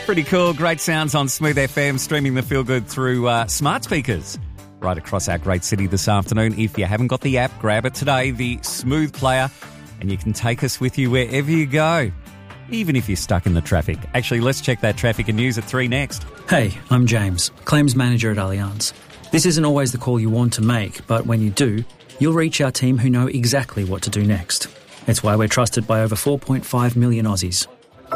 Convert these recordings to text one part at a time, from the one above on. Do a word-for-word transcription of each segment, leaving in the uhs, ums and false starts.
Pretty cool. Great sounds on Smooth F M, streaming the Feel Good through uh, smart speakers right across our great city this afternoon. If you haven't got the app, grab it today, the Smooth Player, and you can take us with you wherever you go, even if you're stuck in the traffic. Actually, let's check that traffic and news at three next. Hey, I'm James, Claims Manager at Allianz. This isn't always the call you want to make, but when you do, you'll reach our team who know exactly what to do next. It's why we're trusted by over four point five million Aussies.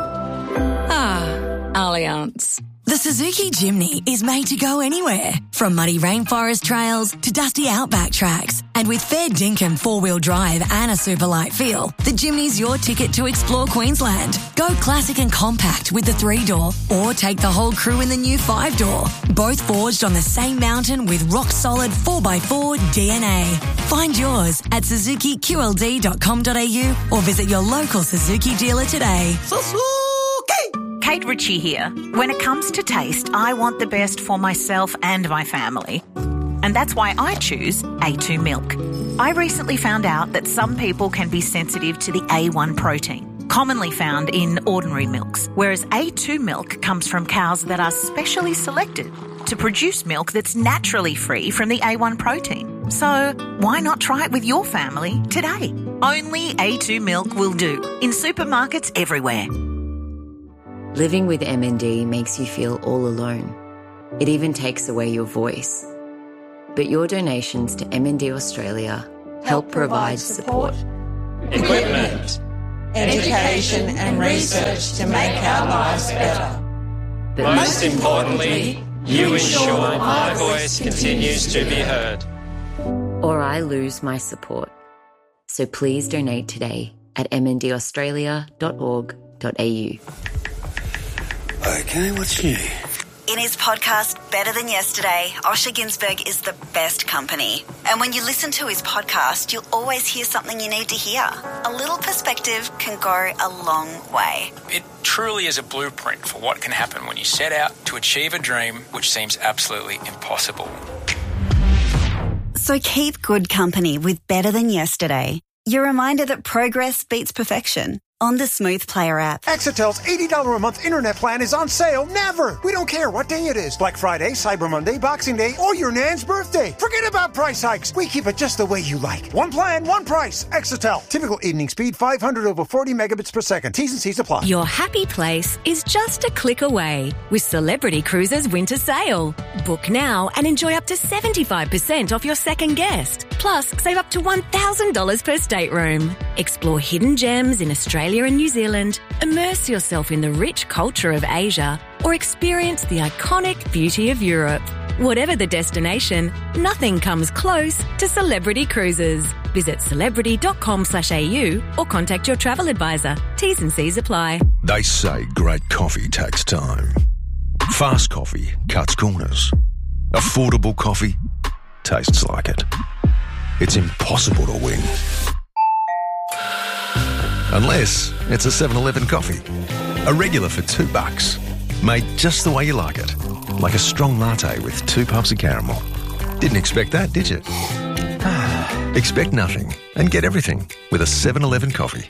Ah, Allianz. The Suzuki Jimny is made to go anywhere, from muddy rainforest trails to dusty outback tracks. And with fair dinkum four-wheel drive and a super light feel, the Jimny's your ticket to explore Queensland. Go classic and compact with the three-door, or take the whole crew in the new five-door. Both forged on the same mountain with rock-solid four by four D N A. Find yours at suzuki q l d dot com dot a u or visit your local Suzuki dealer today. Suzuki! Kate Ritchie here. When it comes to taste, I want the best for myself and my family. And that's why I choose A two milk. I recently found out that some people can be sensitive to the A one protein, commonly found in ordinary milks, whereas A two milk comes from cows that are specially selected to produce milk that's naturally free from the A one protein. So why not try it with your family today? Only A two milk will do, in supermarkets everywhere. Living with M N D makes you feel all alone. It even takes away your voice. But your donations to M N D Australia help provide support, equipment, education and research to make our lives better. But most importantly, you ensure my voice continues to be heard. Or I lose my support. So please donate today at m n d australia dot org dot a u. Okay, what's new? In his podcast, Better Than Yesterday, Osher Günsberg is the best company. And when you listen to his podcast, you'll always hear something you need to hear. A little perspective can go a long way. It truly is a blueprint for what can happen when you set out to achieve a dream which seems absolutely impossible. So keep good company with Better Than Yesterday. Your reminder that progress beats perfection. On the Smooth Player app. Exitel's eighty dollars a month internet plan is on sale never. We don't care what day it is. Black Friday, Cyber Monday, Boxing Day, or your nan's birthday. Forget about price hikes. We keep it just the way you like. One plan, one price. Exitel. Typical evening speed five hundred over forty megabits per second. T's and C's apply. Your happy place is just a click away with Celebrity Cruises Winter Sale. Book now and enjoy up to seventy-five percent off your second guest. Plus, save up to one thousand dollars per stateroom. Explore hidden gems in Australia and New Zealand, immerse yourself in the rich culture of Asia, or experience the iconic beauty of Europe. Whatever the destination, nothing comes close to Celebrity Cruises. Visit celebrity dot com slash a u or contact your travel advisor. T's and C's apply. They say great coffee takes time. Fast coffee cuts corners. Affordable coffee tastes like it. It's impossible to win. Unless it's a seven eleven coffee. A regular for two bucks. Made just the way you like it. Like a strong latte with two puffs of caramel. Didn't expect that, did you? Expect nothing and get everything with a seven eleven coffee.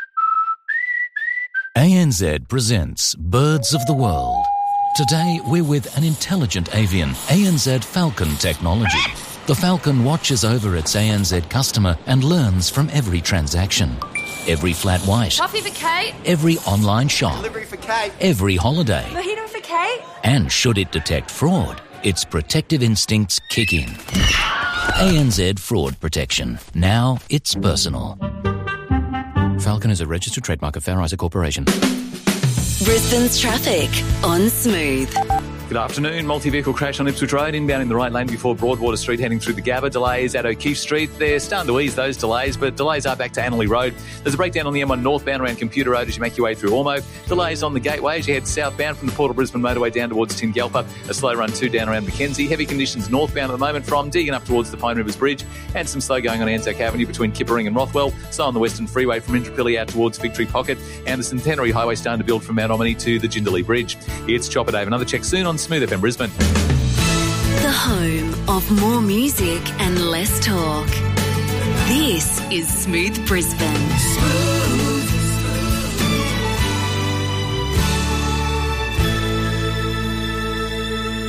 A N Z presents Birds of the World. Today we're with an intelligent avian, A N Z Falcon technology. The Falcon watches over its A N Z customer and learns from every transaction. Every flat white. Coffee for Kate. Every online shop. Delivery for Kate. Every holiday. Mojito for Kate. And should it detect fraud, its protective instincts kick in. A N Z Fraud Protection. Now it's personal. Falcon is a registered trademark of Fair Isaac Corporation. Brisbane's traffic on Smooth. Good afternoon. Multi-vehicle crash on Ipswich Road, inbound in the right lane before Broadwater Street, heading through the Gabba. Delays at O'Keefe Street. They're starting to ease those delays, but delays are back to Annerley Road. There's a breakdown on the M one northbound around Computer Road as you make your way through Ormo. Delays on the Gateway as you head southbound from the Port of Brisbane motorway down towards Tingalpa. A slow run two down around Mackenzie. Heavy conditions northbound at the moment from Deagon up towards the Pine Rivers Bridge, and some slow going on Anzac Avenue between Kippering and Rothwell. So on the Western Freeway from Intrapilli out towards Victory Pocket, and the Centenary Highway starting to build from Mount Omni to the Jindalee Bridge. It's Chopper Dave. Another check soon on Smooth F M Brisbane. The home of more music and less talk. This is Smooth Brisbane. Smooth.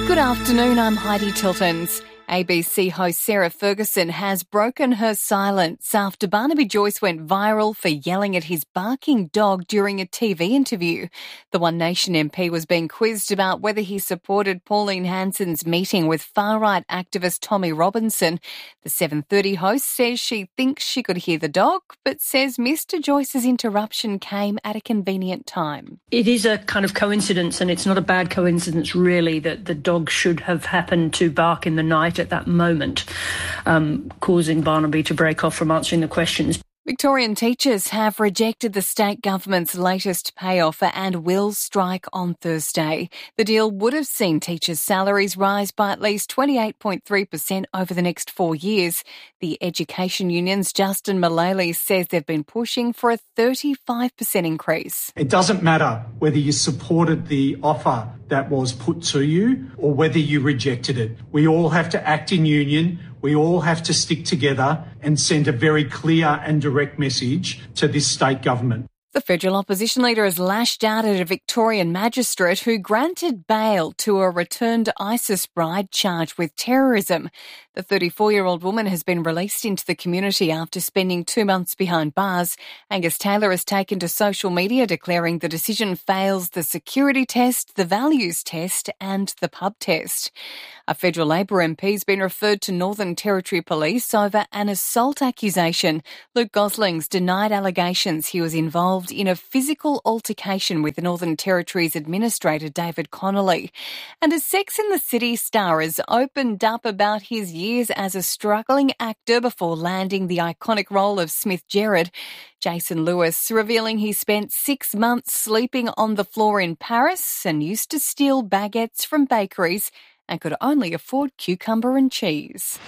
Good afternoon, I'm Heidi Tiltons. A B C host Sarah Ferguson has broken her silence after Barnaby Joyce went viral for yelling at his barking dog during a T V interview. The One Nation M P was being quizzed about whether he supported Pauline Hanson's meeting with far-right activist Tommy Robinson. The seven thirty host says she thinks she could hear the dog, but says Mister Joyce's interruption came at a convenient time. It is a kind of coincidence, and it's not a bad coincidence really, that the dog should have happened to bark in the night at that moment, um, causing Barnaby to break off from answering the questions. Victorian teachers have rejected the state government's latest pay offer and will strike on Thursday. The deal would have seen teachers' salaries rise by at least twenty-eight point three percent over the next four years. The education union's Justin Mullally says they've been pushing for a thirty-five percent increase. It doesn't matter whether you supported the offer that was put to you or whether you rejected it. We all have to act in union. We all have to stick together and send a very clear and direct message to this state government. The federal opposition leader has lashed out at a Victorian magistrate who granted bail to a returned ISIS bride charged with terrorism. The thirty-four-year-old woman has been released into the community after spending two months behind bars. Angus Taylor has taken to social media declaring the decision fails the security test, the values test and the pub test. A federal Labor M P has been referred to Northern Territory Police over an assault accusation. Luke Gosling's denied allegations he was involved in a physical altercation with the Northern Territory's Administrator David Connolly. And a Sex and the City star has opened up about his years as a struggling actor before landing the iconic role of Smith Jerrod. Jason Lewis revealing he spent six months sleeping on the floor in Paris and used to steal baguettes from bakeries and could only afford cucumber and cheese.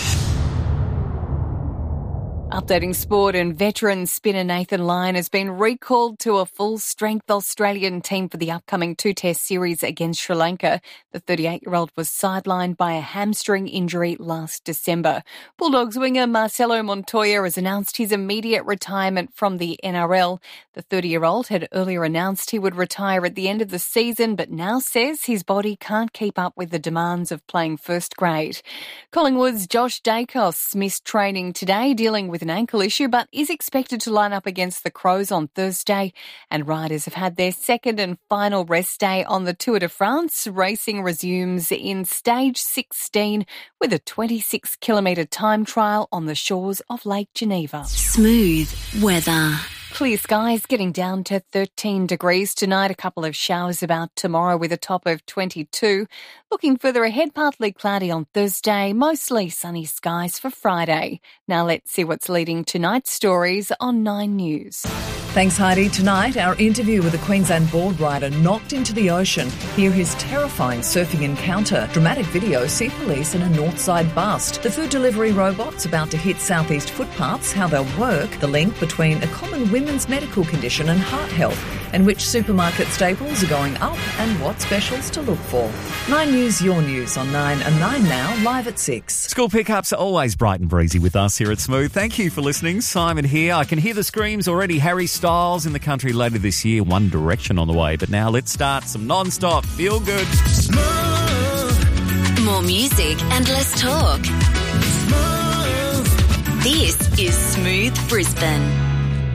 Updating sport, and veteran spinner Nathan Lyon has been recalled to a full-strength Australian team for the upcoming two-test series against Sri Lanka. The thirty-eight-year-old was sidelined by a hamstring injury last December. Bulldogs winger Marcelo Montoya has announced his immediate retirement from the N R L. The thirty-year-old had earlier announced he would retire at the end of the season, but now says his body can't keep up with the demands of playing first grade. Collingwood's Josh Dacos missed training today, dealing with with an ankle issue, but is expected to line up against the Crows on Thursday. And riders have had their second and final rest day on the Tour de France. Racing resumes in stage sixteen with a twenty-six kilometre time trial on the shores of Lake Geneva. Smooth weather. Clear skies, getting down to thirteen degrees tonight. A couple of showers about tomorrow with a top of twenty-two. Looking further ahead, partly cloudy on Thursday, mostly sunny skies for Friday. Now let's see what's leading tonight's stories on Nine News. Thanks, Heidi. Tonight, our interview with a Queensland board rider knocked into the ocean. Hear his terrifying surfing encounter. Dramatic video, see police in a Northside bust. The food delivery robots about to hit southeast footpaths, how they'll work, the link between a common women's medical condition and heart health, and which supermarket staples are going up and what specials to look for. Nine News, your news on Nine and Nine Now, live at six. School pickups are always bright and breezy with us here at Smooth. Thank you for listening. Simon here. I can hear the screams already. Harry Styles in the country later this year. One Direction on the way. But now let's start some non-stop feel good. Smooth. More music and less talk. Smooth. This is Smooth Brisbane.